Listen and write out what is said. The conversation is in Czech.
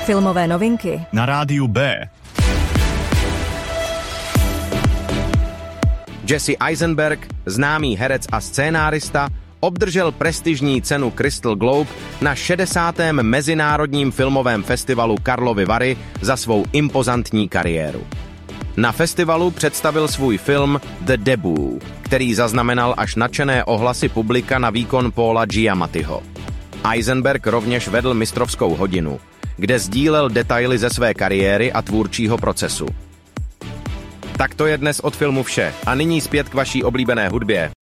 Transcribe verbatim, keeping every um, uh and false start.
Filmové novinky na rádiu B. Jesse Eisenberg, známý herec a scénárista, obdržel prestižní cenu Crystal Globe na šedesátém mezinárodním filmovém festivalu Karlovy Vary za svou impozantní kariéru. Na festivalu představil svůj film The Debut, který zaznamenal až nadšené ohlasy publika na výkon Paula Giamattiho. Eisenberg rovněž vedl mistrovskou hodinu, kde sdílel detaily ze své kariéry a tvůrčího procesu. Tak to je dnes od filmu vše a nyní zpět k vaší oblíbené hudbě.